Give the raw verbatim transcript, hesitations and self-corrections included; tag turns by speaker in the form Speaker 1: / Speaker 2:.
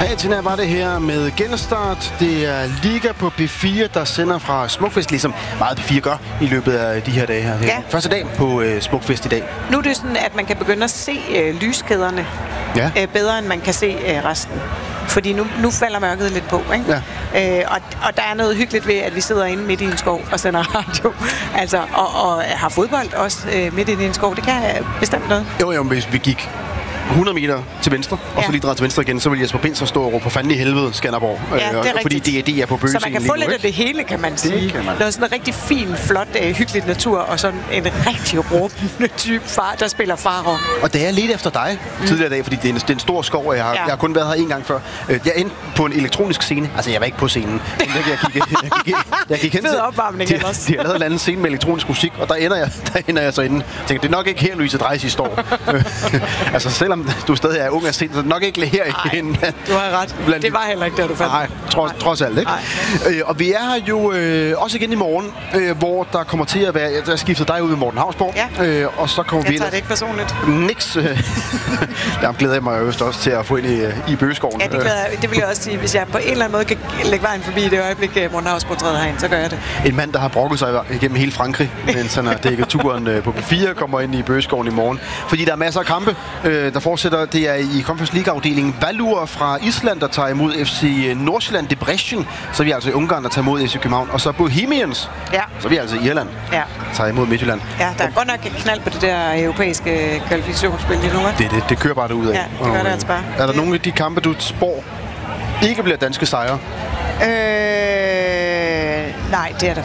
Speaker 1: Patina var det her med genstart. Det er Liga på P fire, der sender fra Smukfest, ligesom meget P fire gør i løbet af de her dage her.
Speaker 2: Ja.
Speaker 1: Første dag på uh, Smukfest i dag.
Speaker 2: Nu er det sådan, at man kan begynde at se øh, lyskæderne
Speaker 1: Ja.
Speaker 2: øh, bedre, end man kan se øh, resten. Fordi nu, nu falder mørket lidt på, ikke? Ja. Øh, og, og der er noget hyggeligt ved, at vi sidder inde midt i en skov og sender radio. Altså, og, og har fodbold også øh, midt inde i en skov. Det kan bestemt noget.
Speaker 1: Jo, jo, hvis vi gik hundrede meter til venstre, ja. og så lige dreje til venstre igen, så vil Jesper Binzer stå og råbe på fanden i helvede, Skanderborg.
Speaker 2: Ja, det er
Speaker 1: øh, fordi D D er på bøgescenen.
Speaker 2: Så man kan få lidt af det hele, kan man sige.
Speaker 1: Det kan man.
Speaker 2: Der er sådan en rigtig fin, flot, øh, hyggelig natur, og sådan en rigtig råbende type far, der spiller farrock.
Speaker 1: Og det er lidt efter dig mm. tidligere i dag, fordi det er en, det er en stor skov, og jeg har, ja. jeg har kun været her en gang før. Jeg endte på en elektronisk scene. Altså, jeg var ikke på scenen. Jeg gik, jeg gik, jeg gik, jeg gik hen
Speaker 2: Fed opvarmning
Speaker 1: de,
Speaker 2: ellers.
Speaker 1: de har lavet en anden scene med elektronisk musik, og der ender jeg, der ender jeg så inde. Jeg tænker, det er nok ikke her, Louise Dreis står. Altså, selvom du stadig er ung af sind, så er det nok ikke her igen.
Speaker 2: Du har ret. Blandt... Det var heller ikke der, du fandt.
Speaker 1: Nej, trods, trods alt, ikke? Øh, og vi er her jo øh, også igen i morgen, øh, hvor der kommer til at være... Der skiftet dig ud med Morten Hausborg.
Speaker 2: Ja.
Speaker 1: Øh, og så kommer
Speaker 2: jeg
Speaker 1: vi...
Speaker 2: tager det ikke personligt.
Speaker 1: Niks. Øh, der glæder jeg mig jo også til at få ind i, i bøgeskoven.
Speaker 2: Ja, det, glæder, det vil jeg også sige. Hvis jeg på en eller anden måde kan lægge vejen forbi det øjeblik, Morten Hausborg træder herind, så gør jeg det.
Speaker 1: En mand, der har brokket sig igennem hele Frankrig, mens han har dækket turen på P fire, kommer ind i bøgeskoven i morgen. Fordi der er masser af kampe, øh, der fortsætter. Det er i Conference League-afdelingen Valur fra Island, der tager imod F C Nordsjælland Debrecen. Så er vi altså i Ungarn, der tager imod F C København. Og så Bohemians,
Speaker 2: ja.
Speaker 1: så er vi altså i Irland,
Speaker 2: ja.
Speaker 1: tager imod Midtjylland.
Speaker 2: Ja, der er og godt nok et knald på det der europæiske kvalifikationsspil lige nu, ikke?
Speaker 1: Det, det, det kører bare derud af.
Speaker 2: Ja, det gør det altså bare.
Speaker 1: Er der nogle af de kampe, du spår ikke bliver danske sejre?
Speaker 2: Øh, nej, det er der